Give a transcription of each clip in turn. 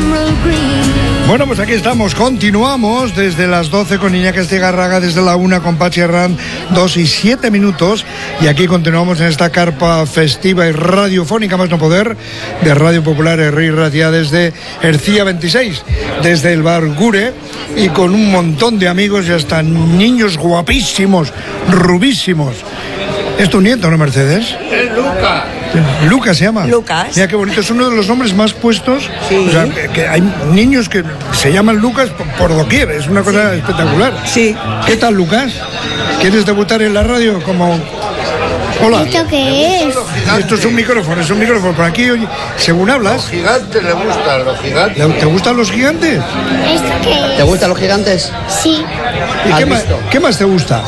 Bueno, pues aquí estamos, continuamos desde las 12 con Iñaki Astigarraga, desde la 1 con Pachi Herrán, 2 y 7 minutos, y aquí continuamos en esta carpa festiva y radiofónica más no poder de Radio Popular Herri Ratia desde Ercilla 26, desde el bar Gure, y con un montón de amigos y hasta niños guapísimos, rubísimos. ¿Es tu nieto, no, Mercedes? Es Lucas. Lucas se llama. Lucas. Mira qué bonito, es uno de los nombres más puestos. Sí. O sea, que hay niños que se llaman Lucas por doquier, es una cosa espectacular. Sí. ¿Qué tal, Lucas? ¿Quieres debutar en la radio como... Hola. ¿Esto qué es? Esto es un micrófono, Por aquí, oye, según hablas... Los gigantes le gustan, los gigantes. ¿Te gustan los gigantes? ¿Esto qué es? ¿Te gustan los gigantes? Sí. ¿Y ¿Has qué más, visto? qué más te gusta?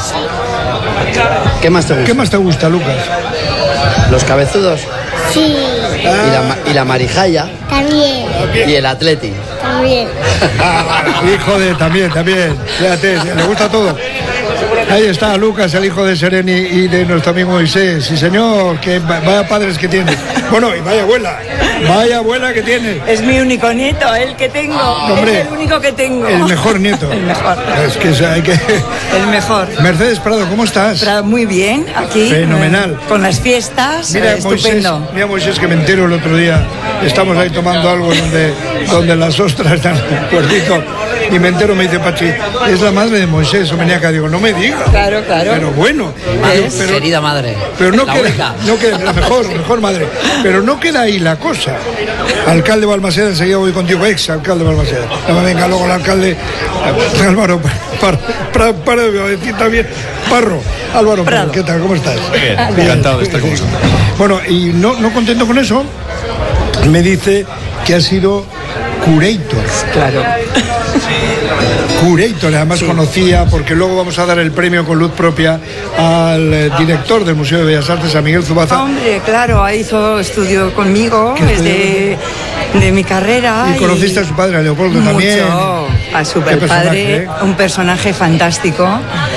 ¿Qué más te gusta? ¿Qué más te gusta, Lucas? Los cabezudos Sí. y la marijaya También. y el atleti. También. Hijo de... También. Fíjate, le gusta todo. Ahí está Lucas, el hijo de Sereni y de nuestro amigo Moisés. Sí, señor, que vaya padres que tiene. Bueno, y vaya abuela que tiene. Es mi único nieto, el que tengo. Hombre, es el único que tengo. El mejor nieto. El mejor. Es que hay que... El mejor. Mercedes Prado, ¿cómo estás? Pero muy bien, aquí. Fenomenal. Con las fiestas, Mira, estupendo. Moisés, que me entero el otro día. Estamos ahí tomando algo donde las ostras están puertito. Y me entero, me dice Pachi, es la madre de Moisés Omeniaca. Digo, no me digas. Claro. Pero bueno, Querida madre. pero no La queda, única. la mejor madre. Pero no queda ahí la cosa. Alcalde de Balmaseda, enseguida voy contigo, ex alcalde de Balmaseda. Venga, luego el alcalde Álvaro para decir también Parro. Álvaro Prado, ¿qué tal? ¿Cómo estás? Bien, encantado de estar con vosotros. Bueno, y no contento con eso, me dice que ha sido curator. Claro. Curator, además conocía, porque luego vamos a dar el premio con luz propia al director del Museo de Bellas Artes, a Miguel Zubaza. Hombre, claro, hizo estudio conmigo desde de mi carrera. Y conociste a su padre, a Leopoldo, mucho, también. A su Qué padre, personaje, un personaje fantástico.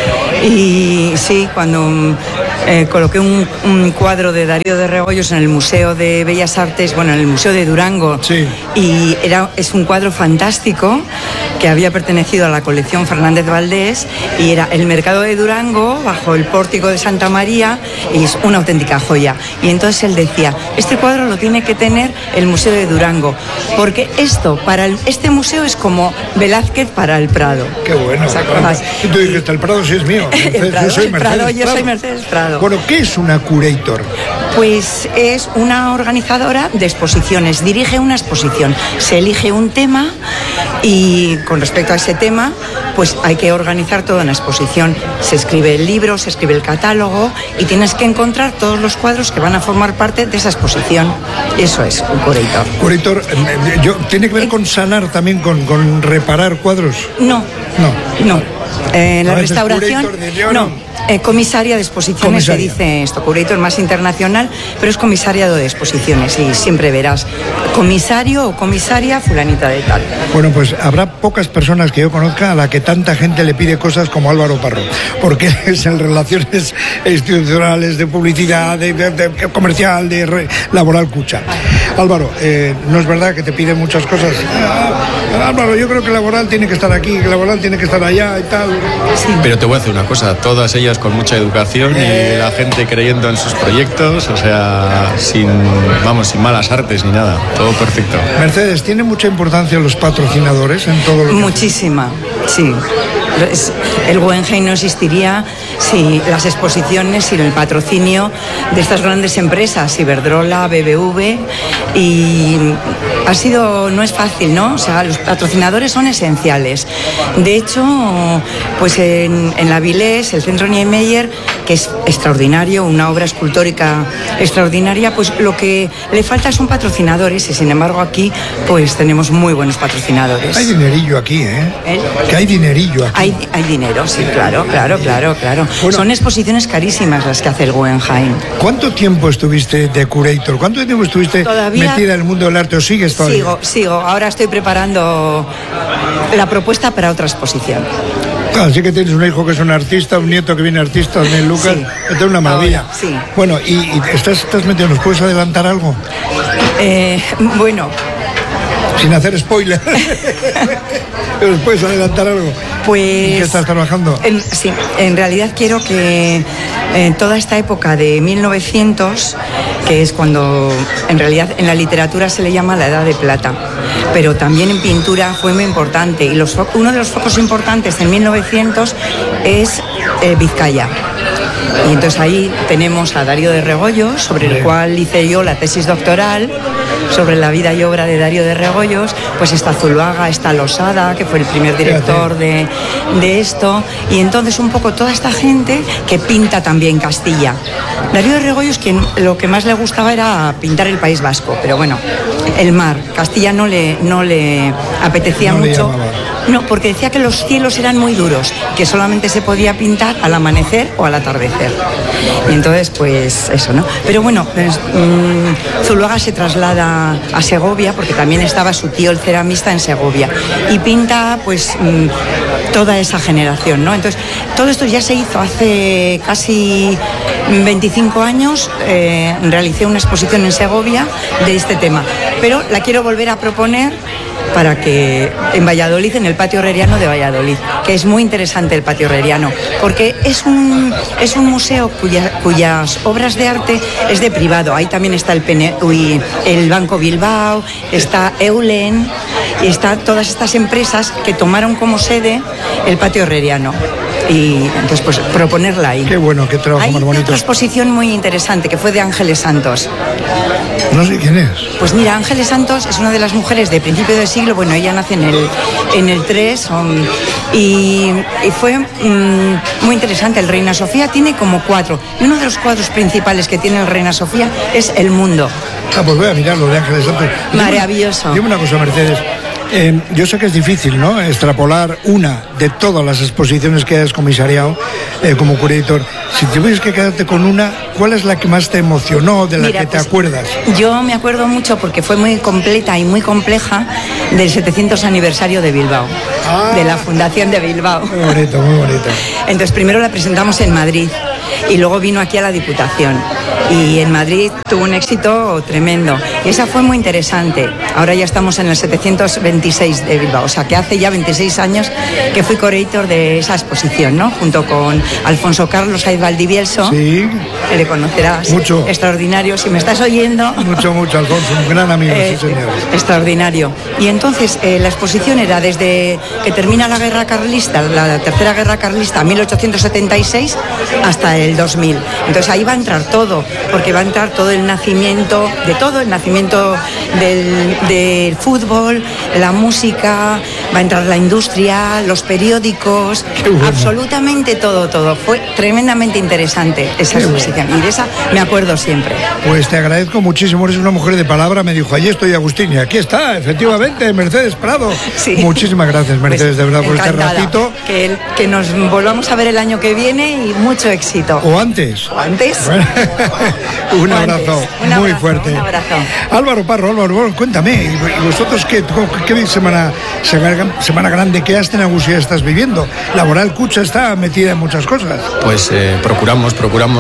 Y sí, cuando coloqué un cuadro de Darío de Regoyos en el Museo de Bellas Artes, bueno, en el Museo de Durango, sí. Y es un cuadro fantástico que había pertenecido a la colección Fernández Valdés y era el mercado de Durango bajo el pórtico de Santa María, y es una auténtica joya. Y entonces él decía, este cuadro lo tiene que tener el Museo de Durango, porque esto para este museo es como Velázquez para el Prado. Qué bueno. Y tú dices, el Prado sí es mío. Yo soy Mercedes Prado. Bueno, ¿qué es una curator? Pues es una organizadora de exposiciones, dirige una exposición, se elige un tema y con respecto a ese tema pues hay que organizar toda una exposición. Se escribe el libro, se escribe el catálogo y tienes que encontrar todos los cuadros que van a formar parte de esa exposición. Eso es un curator. Curator, ¿tiene que ver con sanar también, con reparar cuadros? No. La restauración, comisaria de exposiciones se dice esto, curator más internacional, pero es comisaria de exposiciones y siempre verás comisario o comisaria fulanita de tal. Bueno, pues habrá pocas personas que yo conozca a la que tanta gente le pide cosas como Álvaro Parro, porque es en relaciones institucionales, de publicidad, de comercial, de laboral cucha. Álvaro, no es verdad que te piden muchas cosas. Álvaro, yo creo que laboral tiene que estar aquí, que laboral tiene que estar allá y tal. Sí. Pero te voy a decir una cosa, todas ellas con mucha educación y la gente creyendo en sus proyectos, o sea, sin malas artes ni nada, todo perfecto. Mercedes, ¿tiene mucha importancia los patrocinadores en todo lo que... Muchísima, sí. El Guggenheim no existiría si las exposiciones, sin el patrocinio de estas grandes empresas, Iberdrola, BBV, y no es fácil, ¿no? O sea, los patrocinadores son esenciales. De hecho, pues en la Vilés, el Centro Niemeyer, que es extraordinario, una obra escultórica extraordinaria, pues lo que le falta son patrocinadores y sin embargo aquí pues tenemos muy buenos patrocinadores. Hay dinerillo aquí, ¿eh? Que hay dinerillo aquí. Hay dinero, sí, claro. Bueno, son exposiciones carísimas las que hace el Guggenheim. ¿Cuánto tiempo estuviste de curator? ¿Cuánto tiempo estuviste metida en el mundo del arte o sigues todavía? Sigo. Ahora estoy preparando la propuesta para otra exposición. Claro, sí que tienes un hijo que es un artista, un nieto que viene artista, también Lucas, sí. Esto es una maravilla. Ahora, sí. Bueno, y estás metido, ¿nos puedes adelantar algo? Bueno, Sin hacer spoiler. ¿Nos puedes adelantar algo? Pues... ¿En qué estás trabajando? Sí, en realidad quiero que toda esta época de 1900, que es cuando en realidad en la literatura se le llama la Edad de Plata, pero también en pintura fue muy importante, y uno de los focos importantes en 1900 es Vizcaya. Y entonces ahí tenemos a Darío de Regoyos, sobre el cual hice yo la tesis doctoral, sobre la vida y obra de Darío de Regoyos. Pues está Zuluaga, está Losada, que fue el primer director de esto, y entonces un poco toda esta gente que pinta también Castilla. Darío de Regoyos, quien lo que más le gustaba era pintar el País Vasco, pero bueno, el mar, Castilla no le apetecía mucho. No, porque decía que los cielos eran muy duros, que solamente se podía pintar al amanecer o al atardecer. Y entonces, pues eso, ¿no? Pero bueno, pues, Zuluaga se traslada a Segovia, porque también estaba su tío, el ceramista, en Segovia. Y pinta, pues, toda esa generación, ¿no? Entonces, todo esto ya se hizo hace casi 25 años. Realicé una exposición en Segovia de este tema. Pero la quiero volver a proponer para que en Valladolid, en el Patio Herreriano de Valladolid, que es muy interesante el Patio Herreriano, porque es un museo cuyas obras de arte es de privado. Ahí también está el Banco Bilbao, está Eulen, y están todas estas empresas que tomaron como sede el Patio Herreriano. Y entonces, pues, proponerla ahí. Qué bueno, qué trabajo más bonito. Hay otra exposición muy interesante que fue de Ángeles Santos. No sé quién es. Pues mira, Ángeles Santos es una de las mujeres de principio del siglo. Bueno, ella nace en el 3 y fue muy interesante. El Reina Sofía tiene como 4. Y uno de los cuadros principales que tiene el Reina Sofía es El Mundo. Pues voy a mirarlo de Ángeles Santos. Maravilloso. Dime una cosa, Mercedes. Yo sé que es difícil, ¿no?, extrapolar una de todas las exposiciones que has comisariado como curator. Si tuvieras que quedarte con una, ¿cuál es la que más te emocionó, de la que te acuerdas? Yo me acuerdo mucho, porque fue muy completa y muy compleja, del 700 aniversario de Bilbao, de la Fundación de Bilbao. Muy bonito, muy bonito. Entonces primero la presentamos en Madrid y luego vino aquí a la Diputación. Y en Madrid tuvo un éxito tremendo. Y esa fue muy interesante. Ahora ya estamos en el 726 de Bilbao. O sea, que hace ya 26 años que fui curator de esa exposición, ¿no? Junto con Alfonso Carlos Saiz Valdivielso. Sí. Que le conocerás. Mucho. Extraordinario. Si me estás oyendo. Mucho, Alfonso. Un gran amigo, sí, señor. Extraordinario. Y entonces la exposición era desde que termina la Guerra Carlista, la Tercera Guerra Carlista, 1876, hasta el 2000. Entonces ahí va a entrar todo, porque va a entrar todo el nacimiento de todo, el nacimiento del fútbol, la música, va a entrar la industria, los periódicos, absolutamente todo. Fue tremendamente interesante esa exposición, y de esa me acuerdo siempre. Pues te agradezco muchísimo, eres una mujer de palabra. Me dijo, allí estoy, Agustín, y aquí está, efectivamente, Mercedes Prado. Sí. Muchísimas gracias, Mercedes, pues, de verdad, por este ratito. Que nos volvamos a ver el año que viene, y mucho éxito. O antes. Bueno, un abrazo muy fuerte. Un abrazo. Álvaro Parro, cuéntame, ¿y vosotros qué semana grande que has en Nagusia estás viviendo? Laboral Kutxa está metida en muchas cosas. Pues procuramos.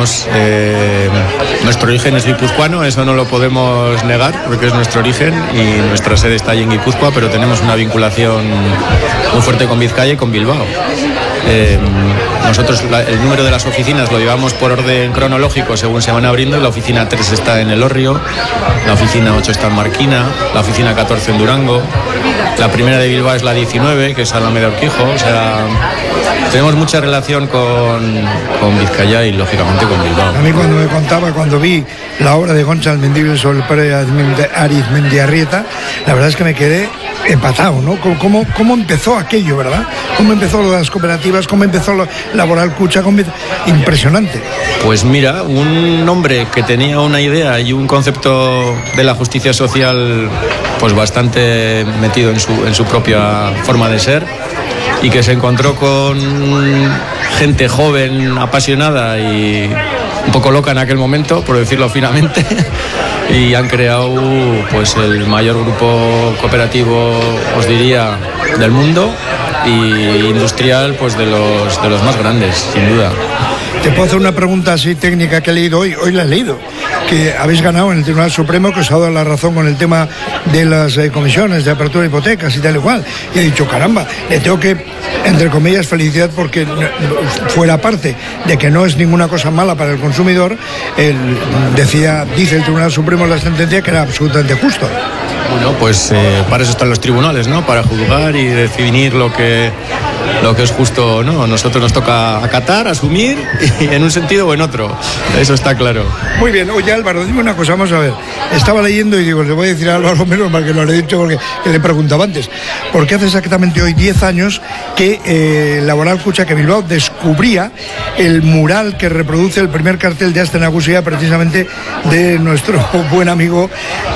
Nuestro origen es guipuzcoano, eso no lo podemos negar, porque es nuestro origen y nuestra sede está allí en Guipúzcoa, pero tenemos una vinculación muy fuerte con Vizcaya y con Bilbao. Nosotros el número de las oficinas lo llevamos por orden cronológico según se van abriendo. La oficina 3 está en El Hórrio, la oficina 8 está en Marquina, la oficina 14 en Durango, la primera de Bilbao es la 19, que es Alameda Urquijo. O sea, tenemos mucha relación con Vizcaya y lógicamente con Bilbao. A mí cuando vi la obra de Gonzalo Mendívil sobre el padre Arizmendiarrieta, la verdad es que me quedé empatado, ¿no? ¿Cómo empezó aquello, verdad? ¿Cómo empezó lo de las cooperativas? ¿Cómo empezó Laboral Kutxa? Impresionante. Pues mira, un hombre que tenía una idea y un concepto de la justicia social pues bastante metido en su propia forma de ser, y que se encontró con gente joven, apasionada y un poco loca en aquel momento, por decirlo finamente, y han creado pues el mayor grupo cooperativo, os diría, del mundo, y industrial pues de los más grandes, sin duda. Te puedo hacer una pregunta así técnica que he leído hoy la he leído. que habéis ganado en el Tribunal Supremo, que os ha dado la razón con el tema de las comisiones de apertura de hipotecas y tal y cual. Y he dicho, caramba, le tengo que, entre comillas, felicidad porque fuera parte de que no es ninguna cosa mala para el consumidor, dice el Tribunal Supremo en la sentencia que era absolutamente justo. Bueno, pues para eso están los tribunales, ¿no? Para juzgar y definir lo que es justo o no. A nosotros nos toca acatar, asumir, y en un sentido o en otro. Eso está claro. Muy bien. Oye, Álvaro, dime una cosa, vamos a ver. Estaba leyendo y digo, le voy a decir a Álvaro, menos mal que lo he dicho porque le preguntaba antes. Porque hace exactamente hoy 10 años que Laboral Kutxa, que Bilbao descubría el mural que reproduce el primer cartel de Aste Nagusia, precisamente de nuestro buen amigo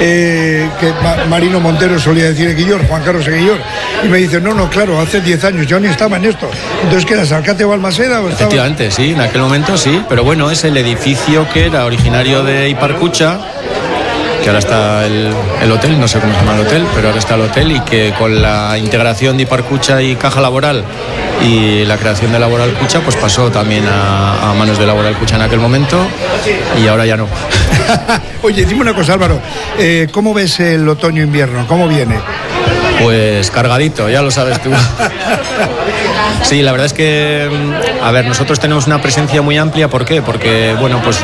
Marino Montero, solía decir Eguillor, Juan Carlos Eguillor. Y me dice, no, claro, hace 10 años yo ni estaba en esto. Entonces, ¿qué eras, Alcate o Balmaseda? ¿O estaba? Efectivamente, sí, en aquel momento sí, pero bueno, es el edificio que era originario de Ipar Kutxa, que ahora está el hotel, no sé cómo se llama el hotel, pero ahora está el hotel, y que con la integración de Ipar Kutxa y Caja Laboral y la creación de Laboral Kutxa, pues pasó también a manos de Laboral Kutxa en aquel momento, y ahora ya no. Oye, dime una cosa, Álvaro, ¿cómo ves el otoño-invierno? ¿Cómo viene? Pues cargadito, ya lo sabes tú. Sí, la verdad es que, a ver, nosotros tenemos una presencia muy amplia. ¿Por qué? Porque, bueno, pues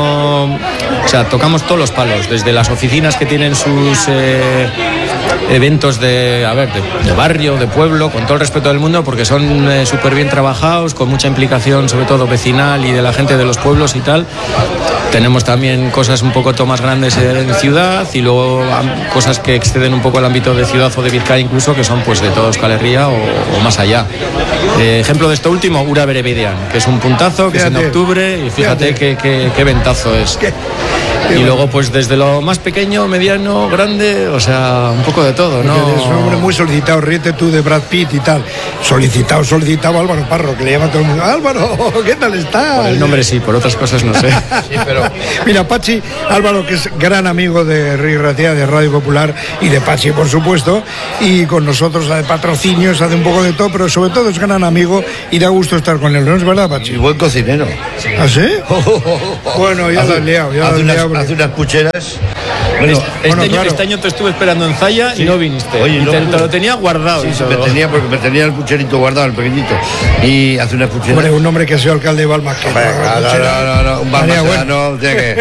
tocamos todos los palos, desde las oficinas que tienen sus eventos de barrio, de pueblo, con todo el respeto del mundo, porque son súper bien trabajados, con mucha implicación, sobre todo vecinal y de la gente de los pueblos y tal. Tenemos también cosas un poco más grandes en ciudad, y luego cosas que exceden un poco el ámbito de ciudad o de Vizcaya incluso, que son pues de toda Euskal Herria o más allá. Ejemplo de esto último, Ura Berebidean, que es un puntazo, que fíjate, es en octubre, y fíjate qué ventazo es. Y luego pues desde lo más pequeño, mediano, grande, o sea, un poco de todo, ¿no? Es un hombre muy solicitado, ríete tú de Brad Pitt y tal. Solicitado Álvaro Parro, que le llama todo el mundo. Álvaro, ¿qué tal estás? Por el nombre sí, por otras cosas no sé. Sí, pero... Mira, Pachi, Álvaro, que es gran amigo de Rey Ratia, de Radio Popular, y de Pachi, por supuesto, y con nosotros de patrocinios, hace un poco de todo, pero sobre todo es gran amigo y da gusto estar con él, ¿no es verdad, Pachi? Y buen cocinero. ¿Ah, sí? Bueno, ya lo has liado, hace unas pucheras. Bueno, este año te estuve esperando en Zaya y no viniste. Oye, te lo tenía guardado. Sí, porque me tenía el pucherito guardado, el pequeñito. Y hace unas pucheras. Hombre, un hombre que ha sido alcalde de Balmas. No, un Balmaseda no,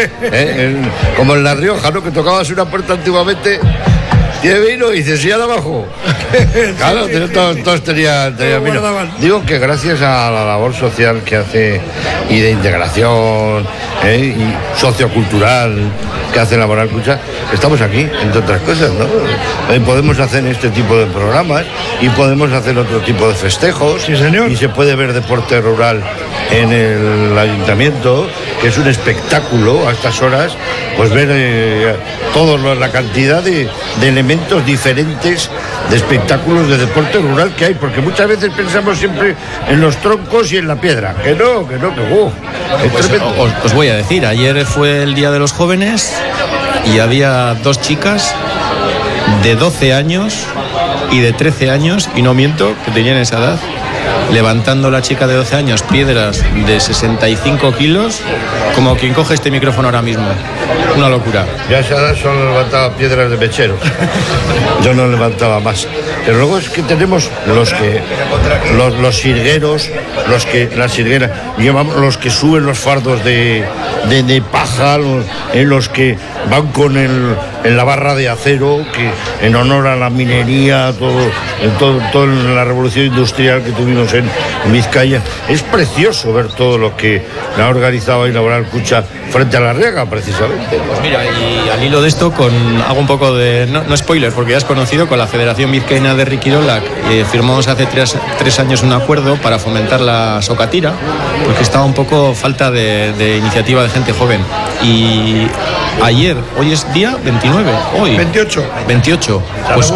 como en La Rioja, ¿no? Que tocabas una puerta antiguamente. ¿Tiene vino? Y dices, sí, abajo. Claro, todos tenían vino. Digo que gracias a la labor social que hace, y de integración y sociocultural que hace Laboral Kutxa, estamos aquí, entre otras cosas, ¿no? Podemos hacer este tipo de programas y podemos hacer otro tipo de festejos. Sí, señor. Y se puede ver deporte rural en el ayuntamiento, que es un espectáculo a estas horas, pues ver toda la cantidad de elementos diferentes de espectáculos de deporte rural que hay, porque muchas veces pensamos siempre en los troncos y en la piedra, que no, Pues, os voy a decir, ayer fue el Día de los Jóvenes y había 2 chicas de 12 años y de 13 años, y no miento, que tenían esa edad, levantando la chica de 12 años piedras de 65 kilos, como quien coge este micrófono ahora mismo. Una locura. Ya a esa edad solo levantaba piedras de mechero. Yo no levantaba más. Pero luego es que tenemos los sirgueros, las sirgueras, los que suben los fardos de paja, los que van en la barra de acero, que en honor a la minería, todo en la revolución industrial que tuvimos en Vizcaya. Es precioso ver todo lo que ha organizado ahí Laboral Kutxa frente a la Riega, precisamente. Pues mira, y al hilo de esto, hago un poco de, no spoiler, porque ya es conocido, con la Federación Vizcaína de Riquirola, firmamos hace 3 años un acuerdo para fomentar la socatira, porque estaba un poco falta de iniciativa de gente joven. Y ayer, hoy es día 29, hoy 28, pues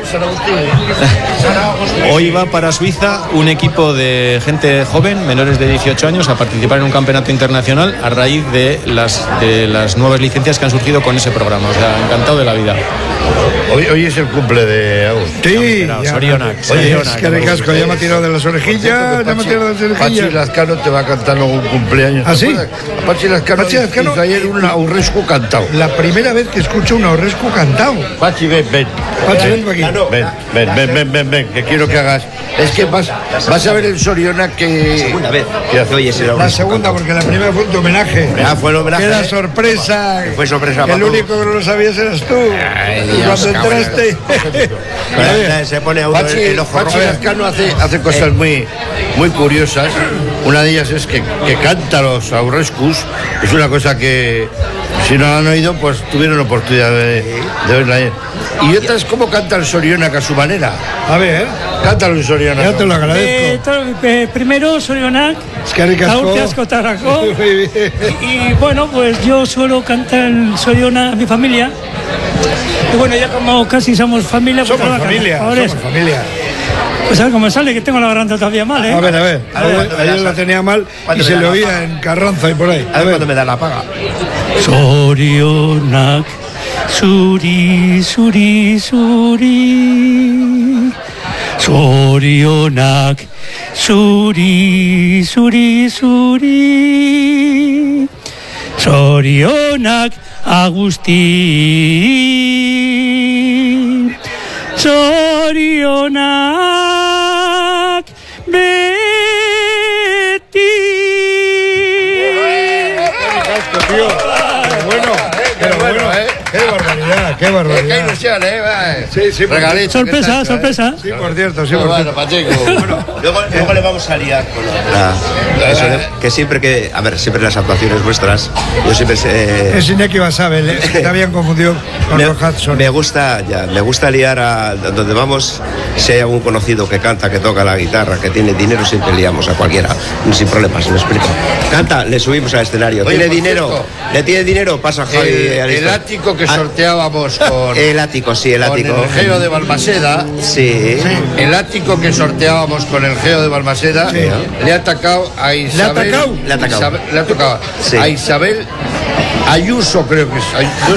hoy va para Suiza un equipo de gente joven, menores de 18 años, a participar en un campeonato internacional a raíz de las nuevas licencias que han surgido con ese programa. O sea, encantado de la vida. Hoy es el cumple de Agus. Sí, Sorionak. Oye, es que ricasco, ya me ha tirado de las orejillas, Pachi Lazcano te va a cantar luego un cumpleaños. ¿Ah, sí? Pachi Lazcano ayer un aurrescu cantado. La primera vez que escucho un aurrescu cantado. Pachi, ven. Pachi, ven por aquí. Ven, que quiero que hagas. Es que vas a ver el Soriona que... Segunda vez. La segunda, porque la primera fue un homenaje. Fue el homenaje. Que era sorpresa. Fue sorpresa. El único que no lo sabías eras tú. Y cuando entraste... Se pone a uno el ojo rojo. Pachi Lazcano hace cosas muy curiosas. Una de ellas es que canta los aurrescus. Es una cosa que, si no la han oído, pues tuvieron oportunidad de verla ayer. Y otra es cómo canta el Sorionak a su manera. A ver, cántalo el Sorionak. ya te lo agradezco. Primero Sorionak, Aurkiasko Tarako. Y bueno, pues yo suelo cantar el Sorionak a mi familia. Y bueno, ya como casi somos familia, pues Somos familia. Pues a ver cómo sale, que tengo la garganta todavía mal, ¿eh? A ver. Ayer la tenía mal y se le oía en Carranza y por ahí. A ver cuándo me da la paga. Sorionak, suri. Sorionak, suri. Sorionak, Agustín. Sorionak, Beti. Pero bueno, qué barbaridad. Qué ilusión, Sí, regalito. Sorpresa. Sí, por cierto. Bueno, Pacheco. Luego le vamos a liar con eso que siempre siempre las actuaciones vuestras, yo siempre Es Iñaki Basabel, es que te habían confundido con Roy Hudson. me gusta liar a donde vamos. Si hay algún conocido que canta, que toca la guitarra, que tiene dinero, siempre liamos a cualquiera, sin problemas, me explico. Canta, le subimos al escenario. Oye, ¿Tiene por dinero? cierto, ¿Le tiene dinero? Pasa Javi. El ático que sorteábamos con... El ático. Con el Geo de Balmaseda. Sí. El ático que sorteábamos con el Geo de Balmaseda le ha atacado a Isabel. ¿Le ha atacado? Le ha tocado Sí. a Isabel Ayuso, creo que es.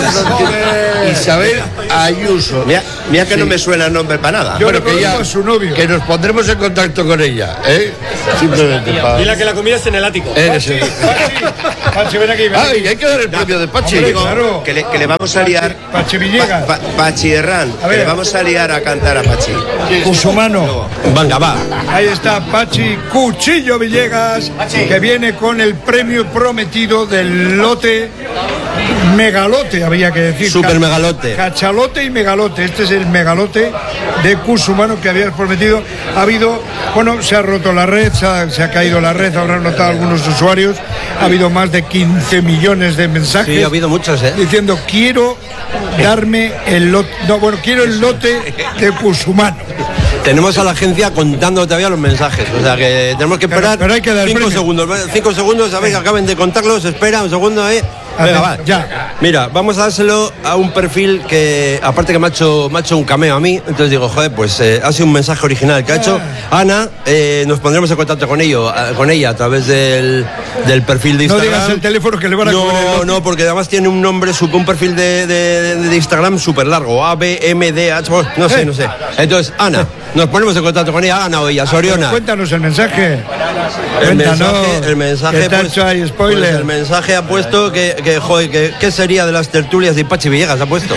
Isabel Ayuso. Mira que no me suena el nombre para nada. Yo Bueno, le que conozco ya, a su novio. que nos pondremos en contacto con ella, simplemente para... Dile que la comida es en el ático. Pachi, ven aquí. Ay, hay que dar el premio de Pachi. Hombre, claro. Que le vamos a liar. Pachi Villegas. Pachi Herrán. A Que ver. le vamos a liar a cantar a Pachi. Cusumano. Venga, va. Ahí está Pachi Cuchillo Villegas, que viene con el premio prometido del lote megalote, había que decir. Super megalote. Cachalote y megalote. Este es el megalote de Cusumano que habías prometido. Ha habido, se ha roto la red, se ha caído la red, habrán notado algunos usuarios. Ha habido más de 15 millones de mensajes. Sí, ha habido muchos, diciendo, quiero darme el lote. No, bueno, quiero el lote de Cusumano. Tenemos a la agencia contando todavía los mensajes, o sea que tenemos que esperar pero hay que dar 5 premio. segundos. 5 segundos, sabéis que acaben de contarlos, espera un segundo, Venga, va. Ya. Mira, vamos a dárselo a un perfil que, aparte que me ha hecho un cameo a mí, entonces digo, joder, pues ha sido un mensaje original que ha hecho Ana. Nos pondremos en contacto con ella a través del perfil de No Instagram. digas el teléfono que le van a comer el lote. No, porque además tiene un nombre, un perfil de Instagram súper largo, ABMDH, no sé. Entonces, Ana, nos ponemos en contacto con ella, Ana o ella, Soriona. Cuéntanos el mensaje. El mensaje, que te ha hecho ahí spoiler. Pues el mensaje ha puesto que ¿qué sería de las tertulias de Pachi Villegas? Ha puesto.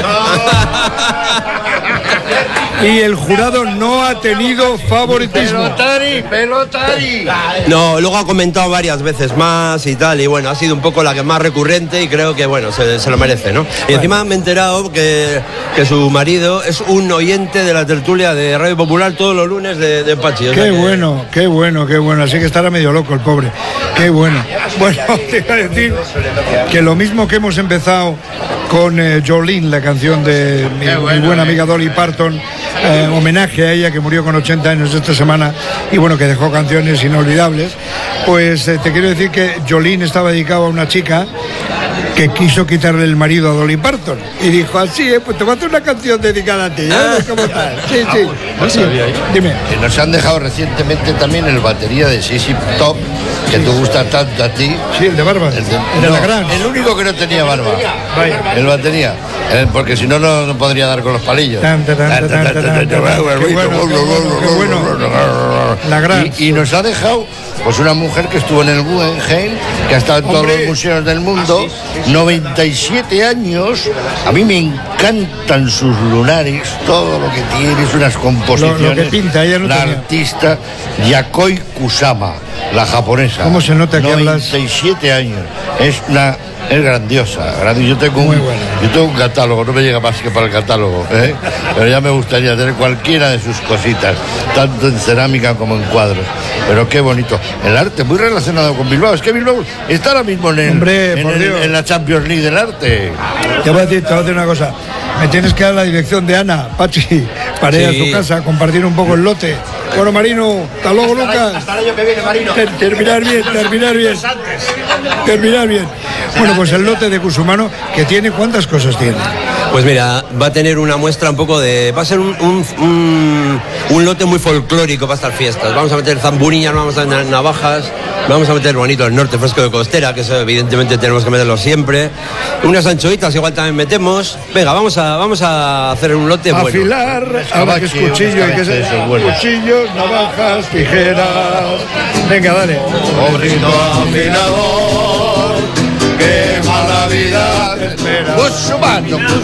Y el jurado no ha tenido favoritismo. Pelotari. No, luego ha comentado varias veces más y tal, y bueno, ha sido un poco la que más recurrente y creo que, bueno, se lo merece, ¿no? Y encima me he enterado que su marido es un oyente de la tertulia de Radio Popular todos los lunes de Pachi. Qué bueno. Así que estará medio loco el pobre. Qué bueno. Bueno, te iba a decir que lo mismo que hemos empezado con Jolene, la canción de mi buena amiga Dolly Parton, homenaje a ella que murió con 80 años esta semana y bueno, que dejó canciones inolvidables, pues te quiero decir que Jolene estaba dedicado a una chica que quiso quitarle el marido a Dolly Parton y dijo así, pues te voy a hacer una canción dedicada a ti, ¿cómo tal? Sí. Dime. Que nos han dejado recientemente también el batería de Sissy Top, que te gusta tanto a ti. Sí, el de barba. El único que no tenía barba. El batería. Porque si no, no podría dar con los palillos. Qué bueno. La gran. Y nos ha dejado Pues una mujer que estuvo en el Guggenheim, que ha estado en todos los museos del mundo, 97 años. A mí me encantan sus lunares, todo lo que tiene, es unas composiciones. Lo que pinta, ella no la tenía. artista Yayoi Kusama, la japonesa. ¿Cómo se nota que 97 años. Es grandiosa. Yo tengo un catálogo, no me llega más que para el catálogo, ¿eh? Pero ya me gustaría tener cualquiera de sus cositas, tanto en cerámica como en cuadros. Pero qué bonito. El arte muy relacionado con Bilbao. Es que Bilbao está ahora mismo en la Champions League del arte. Te voy a decir una cosa. Me tienes que dar la dirección de Ana, Pachi, para ir a su casa, compartir un poco el lote. Bueno, Marino, hasta luego, Lucas. Hasta el año que viene, Marino. Terminar bien. Bueno, pues el lote de Cusumano, que tiene, ¿cuántas cosas tiene? Pues mira, va a tener una muestra un poco de... Va a ser un lote muy folclórico para estas fiestas. Vamos a meter zamburiñas, vamos a meter navajas, vamos a meter bonito el norte fresco de costera, que eso evidentemente tenemos que meterlo siempre. Unas anchoitas igual también metemos. Venga, vamos a hacer un lote bueno. Afilar, ahora que es cuchillo, y que es cuchillos, navajas, tijeras. Venga, dale. Obrito afilador, qué mala vida te espera. Cusumano.